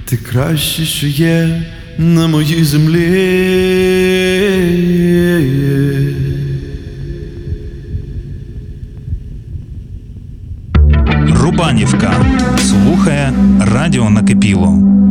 Ти краще, що є на моїй землі. Рубанівка слухає радіо Накипіло.